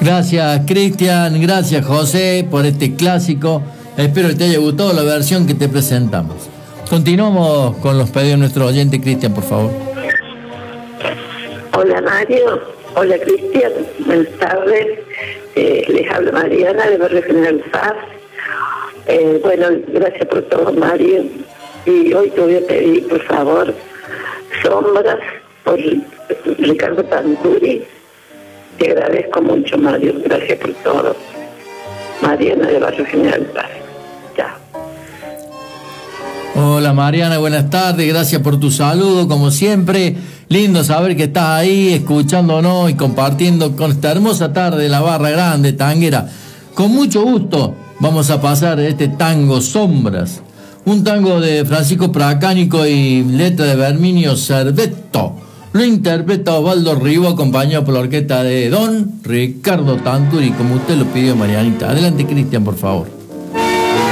Gracias, Cristian, gracias, José, por este clásico. Espero que te haya gustado la versión que te presentamos. Continuamos con los pedidos de nuestro oyente, Cristian, por favor. Hola, Mario. Hola, Cristian. Buenas tardes. Les habla Mariana de Barrio General Paz. Bueno, gracias por todo, Mario. Y hoy te voy a pedir, por favor, Sombras por Ricardo Tanturi. Te agradezco mucho, Mario. Gracias por todo. Mariana de Barrio General Paz. Chao. Hola, Mariana, buenas tardes. Gracias por tu saludo, como siempre. Lindo saber que estás ahí escuchándonos y compartiendo con esta hermosa tarde de la Barra Grande, tanguera. Con mucho gusto vamos a pasar este tango Sombras. Un tango de Francisco Pracánico y letra de Berminio Cervetto. Lo interpreta Osvaldo Rivo, acompañado por la orquesta de Don Ricardo Tanturi, como usted lo pidió, Marianita. Adelante, Cristian, por favor.